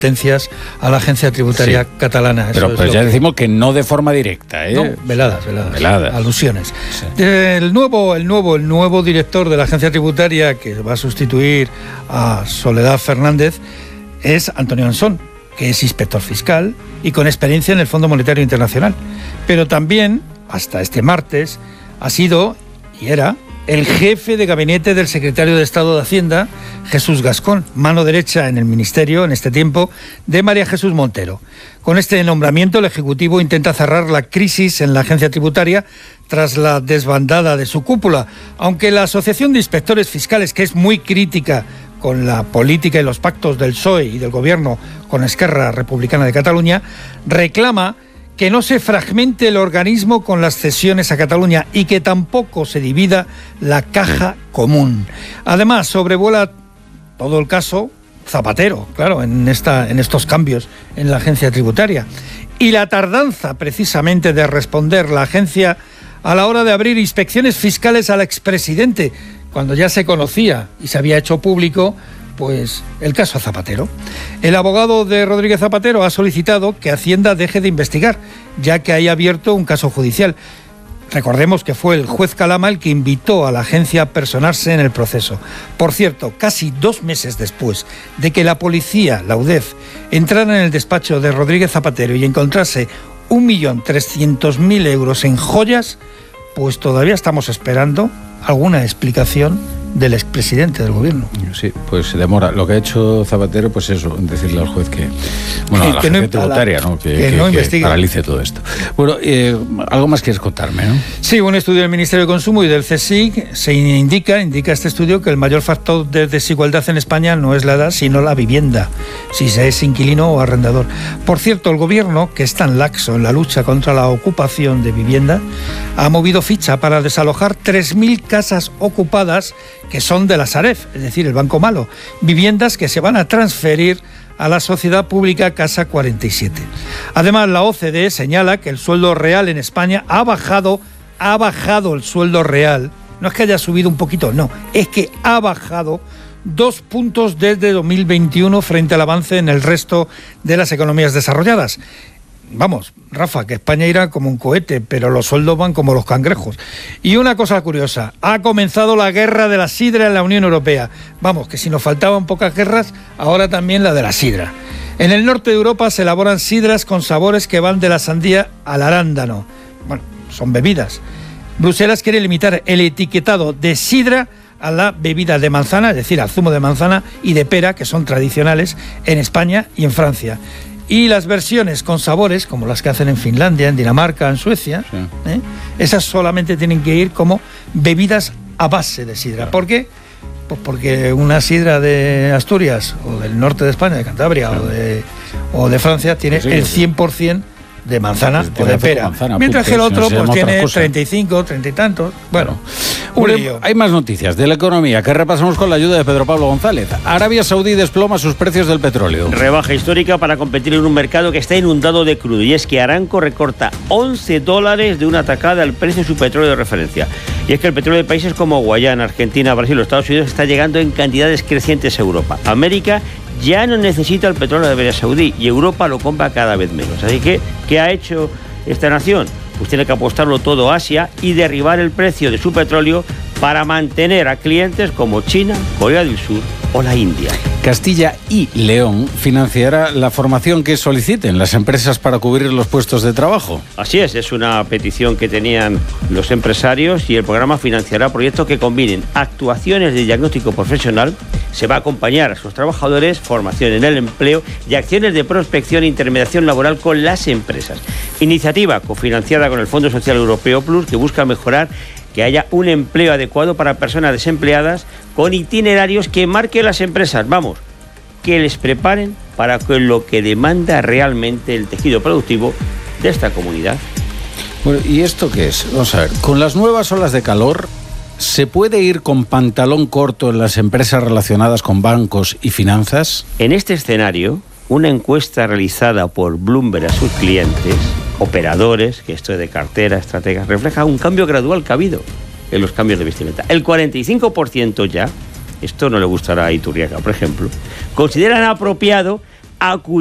competencias a la agencia tributaria catalana. Pero pues ya decimos que no de forma directa, ¿eh? No, veladas. Alusiones. Sí. El nuevo director de la agencia tributaria, que va a sustituir a Soledad Fernández, es Antonio Ansón, que es inspector fiscal y con experiencia en el Fondo Monetario Internacional. Pero también, hasta este martes, ha sido y era el jefe de gabinete del secretario de Estado de Hacienda, Jesús Gascón, mano derecha en el ministerio, en este tiempo, de María Jesús Montero. Con este nombramiento, el Ejecutivo intenta cerrar la crisis en la agencia tributaria tras la desbandada de su cúpula, aunque la Asociación de Inspectores Fiscales, que es muy crítica con la política y los pactos del PSOE y del Gobierno con Esquerra Republicana de Cataluña, reclama que no se fragmente el organismo con las cesiones a Cataluña y que tampoco se divida la caja común. Además, sobrevuela todo el caso Zapatero, claro, en estos cambios en la agencia tributaria. Y la tardanza, precisamente, de responder la agencia a la hora de abrir inspecciones fiscales al expresidente, cuando ya se conocía y se había hecho público pues el caso Zapatero. El abogado de Rodríguez Zapatero ha solicitado que Hacienda deje de investigar, ya que haya abierto un caso judicial. Recordemos que fue el juez Calama el que invitó a la agencia a personarse en el proceso. Por cierto, casi 2 meses después de que la policía, la UDEF, entrara en el despacho de Rodríguez Zapatero y encontrase 1.300.000 euros en joyas, pues todavía estamos esperando alguna explicación del expresidente del gobierno. Sí, pues se demora. Lo que ha hecho Zapatero, pues eso, decirle al juez que, bueno, a la agencia tributaria, ¿no? Que paralice todo esto. Bueno, algo más quieres contarme, ¿no? Sí, un estudio del Ministerio de Consumo y del CSIC indica este estudio que el mayor factor de desigualdad en España no es la edad, sino la vivienda, si se es inquilino o arrendador. Por cierto, el gobierno, que es tan laxo en la lucha contra la ocupación de vivienda, ha movido ficha para desalojar 3.000 casas ocupadas que son de la Sareb, es decir, el Banco Malo, viviendas que se van a transferir a la Sociedad Pública Casa 47. Además, la OCDE señala que el sueldo real en España ha bajado el sueldo real. No es que haya subido un poquito, no, es que ha bajado 2 puntos desde 2021 frente al avance en el resto de las economías desarrolladas. Vamos, Rafa, que España irá como un cohete, pero los sueldos van como los cangrejos. Y una cosa curiosa, ha comenzado la guerra de la sidra en la Unión Europea. Vamos, que si nos faltaban pocas guerras, ahora también la de la sidra. En el norte de Europa se elaboran sidras con sabores que van de la sandía al arándano. Bueno, son bebidas. Bruselas quiere limitar el etiquetado de sidra a la bebida de manzana, es decir, al zumo de manzana y de pera, que son tradicionales en España y en Francia. Y las versiones con sabores, como las que hacen en Finlandia, en Dinamarca, en Suecia, sí, esas solamente tienen que ir como bebidas a base de sidra. ¿Por qué? Pues porque una sidra de Asturias, o del norte de España, de Cantabria, claro, o de Francia, tiene el 100% de manzana o de pera. Mientras que el otro pues tiene 35, 30 y tantos. Bueno, hay más noticias de la economía que repasamos con la ayuda de Pedro Pablo González. Arabia Saudí desploma sus precios del petróleo. Rebaja histórica para competir en un mercado que está inundado de crudo. Y es que Aramco recorta $11 de una tacada al precio de su petróleo de referencia. Y es que el petróleo de países como Guayana, Argentina, Brasil o Estados Unidos está llegando en cantidades crecientes a Europa. América ya no necesita el petróleo de Arabia Saudí y Europa lo compra cada vez menos. Así que, ¿qué ha hecho esta nación? Pues tiene que apostarlo todo a Asia y derribar el precio de su petróleo para mantener a clientes como China, Corea del Sur o la India. Castilla y León financiará la formación que soliciten las empresas para cubrir los puestos de trabajo. Así es una petición que tenían los empresarios y el programa financiará proyectos que combinen actuaciones de diagnóstico profesional, se va a acompañar a sus trabajadores, formación en el empleo y acciones de prospección e intermediación laboral con las empresas. Iniciativa cofinanciada con el Fondo Social Europeo Plus que busca mejorar que haya un empleo adecuado para personas desempleadas con itinerarios que marquen las empresas, vamos, que les preparen para lo que demanda realmente el tejido productivo de esta comunidad. Bueno, ¿y esto qué es? Vamos a ver, con las nuevas olas de calor, ¿se puede ir con pantalón corto en las empresas relacionadas con bancos y finanzas? En este escenario, una encuesta realizada por Bloomberg a sus clientes, operadores, que esto es de cartera, estrategas, refleja un cambio gradual que ha habido en los cambios de vestimenta. El 45% ya, esto no le gustará a Iturriaga, por ejemplo, consideran apropiado acudir